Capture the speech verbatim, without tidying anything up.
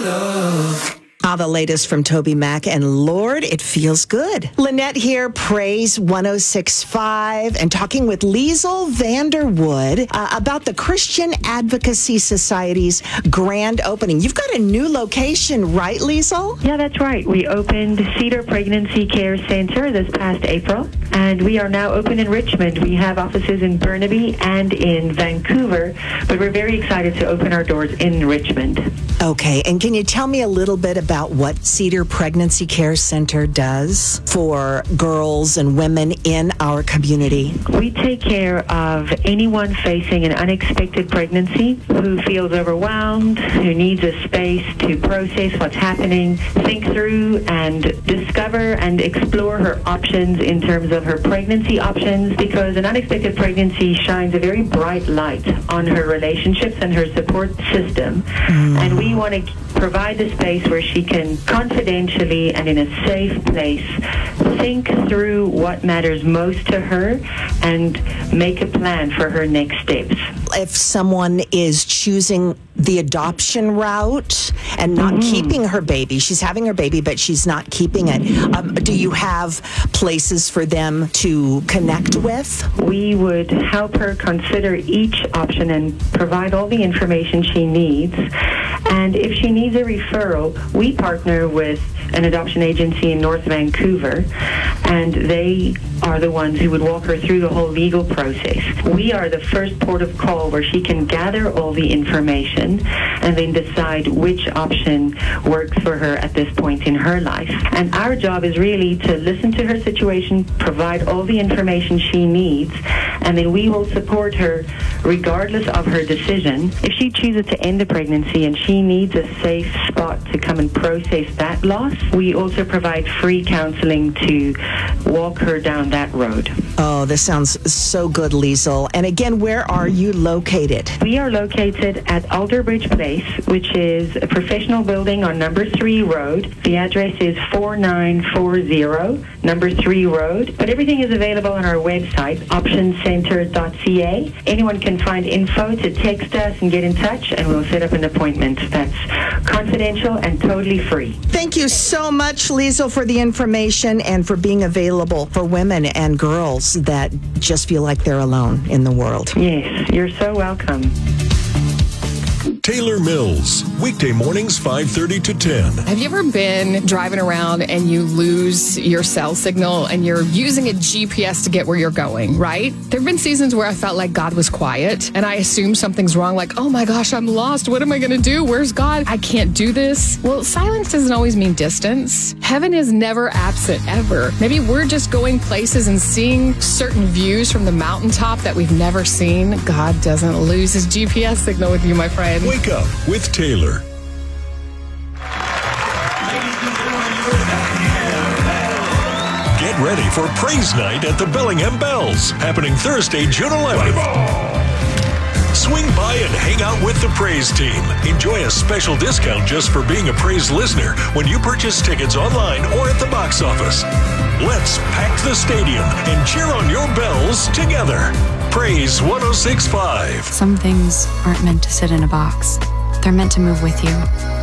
love. Ah, the latest from Toby Mac, and Lord, it feels good. Lynette here, Praise one oh six point five, and talking with Liesl Vanderwood uh, about the Christian Advocacy Society's grand opening. You've got a new location, right, Liesl? Yeah, that's right. We opened Cedar Pregnancy Care Center this past April, and we are now open in Richmond. We have offices in Burnaby and in Vancouver, but we're very excited to open our doors in Richmond. Okay, and can you tell me a little bit about what Cedar Pregnancy Care Center does for girls and women in our community? We take care of anyone facing an unexpected pregnancy who feels overwhelmed, who needs a space to process what's happening, think through and discover and explore her options in terms of her pregnancy options, because an unexpected pregnancy shines a very bright light on her relationships and her support system. Mm. And we want to provide the space where she can confidentially and in a safe place think through what matters most to her and make a plan for her next steps. If someone is choosing the adoption route and not mm-hmm. keeping her baby, she's having her baby, but she's not keeping it, um, do you have places for them to connect with? We would help her consider each option and provide all the information she needs. And if she needs a referral, we partner with an adoption agency in North Vancouver, and they are the ones who would walk her through the whole legal process. We are the first port of call where she can gather all the information and then decide which option works for her at this point in her life. And our job is really to listen to her situation, provide all the information she needs, and then we will support her regardless of her decision. If she chooses to end the pregnancy and she needs a safe spot to come and process that loss, we also provide free counseling to walk her down that road. Oh, this sounds so good, Liesl. And again, where are you located? We are located at Alderbridge Place, which is a professional building on number three Road. The address is four nine four zero, number three Road. But everything is available on our website, option center dot c a. Anyone can find info to text us and get in touch, and we'll set up an appointment. That's confidential and totally free. Thank you so much, Liesl, for the information and for being available for women and girls that just feel like they're alone in the world. Yes, you're so welcome. Taylor Mills, weekday mornings five thirty to ten. Have you ever been driving around and you lose your cell signal and you're using a G P S to get where you're going, right? There have been seasons where I felt like God was quiet and I assumed something's wrong, like, oh my gosh, I'm lost. What am I going to do? Where's God? I can't do this. Well, silence doesn't always mean distance. Heaven is never absent, ever. Maybe we're just going places and seeing certain views from the mountaintop that we've never seen. God doesn't lose his G P S signal with you, my friend. Wake up with Taylor. Get ready for Praise Night at the Bellingham Bells, happening Thursday, June eleventh. Swing by and hang out with the Praise team. Enjoy a special discount just for being a Praise listener when you purchase tickets online or at the box office. Let's pack the stadium and cheer on your bells together. Praise one oh six point five. Some things aren't meant to sit in a box. They're meant to move with you.